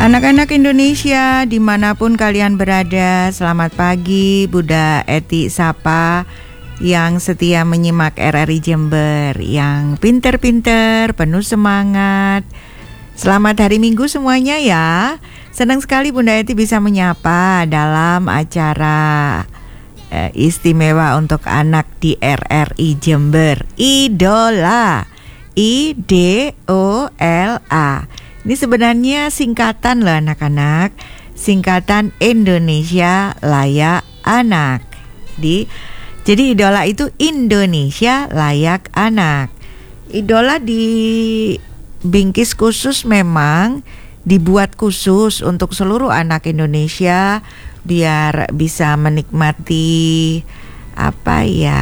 Anak-anak Indonesia dimanapun kalian berada, selamat pagi. Bunda Eti sapa yang setia menyimak RRI Jember, yang pinter-pinter, penuh semangat. Selamat hari Minggu semuanya ya. Senang sekali Bunda Eti bisa menyapa dalam acara istimewa untuk anak di RRI Jember, Idola, IDOLA. Ini sebenarnya singkatan loh anak-anak, singkatan Indonesia Layak Anak. Jadi idola itu Indonesia Layak Anak. Idola dibingkis khusus, memang dibuat khusus untuk seluruh anak Indonesia biar bisa menikmati